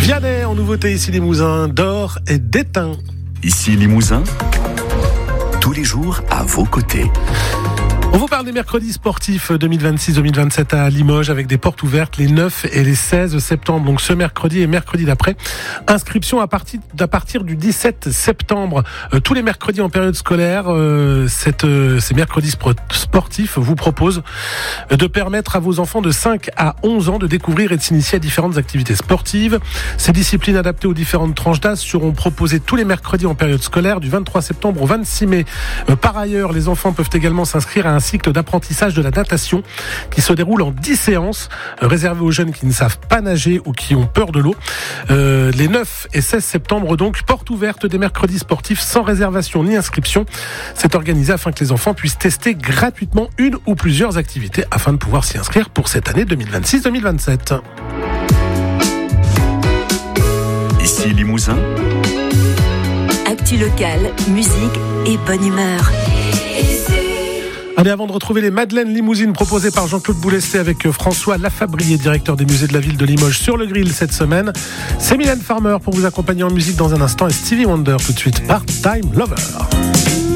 Vianney en nouveauté ici Limousin, d'or et d'étain. Ici Limousin, tous les jours à vos côtés. On vous parle des mercredis sportifs 2026-2027 à Limoges avec des portes ouvertes les 9 et les 16 septembre. Donc ce mercredi et mercredi d'après. Inscription à partir du 17 septembre. Tous les mercredis en période scolaire, ces mercredis sportifs vous proposent de permettre à vos enfants de 5 à 11 ans de découvrir et de s'initier à différentes activités sportives. Ces disciplines adaptées aux différentes tranches d'âge seront proposées tous les mercredis en période scolaire du 23 septembre au 26 mai. Par ailleurs, les enfants peuvent également s'inscrire à un cycle d'apprentissage de la natation qui se déroule en 10 séances réservées aux jeunes qui ne savent pas nager ou qui ont peur de l'eau. Les 9 et 16 septembre donc, porte ouverte des mercredis sportifs sans réservation ni inscription. C'est organisé afin que les enfants puissent tester gratuitement une ou plusieurs activités afin de pouvoir s'y inscrire pour cette année 2026-2027. Ici Limousin, actu locale, musique et bonne humeur. Allez, avant de retrouver les Madeleines Limousines proposées par Jean-Claude Boulesté avec François Lafabrier, directeur des musées de la ville de Limoges, sur le grill cette semaine, c'est Mylène Farmer pour vous accompagner en musique dans un instant et Stevie Wonder tout de suite, Part-Time Lover.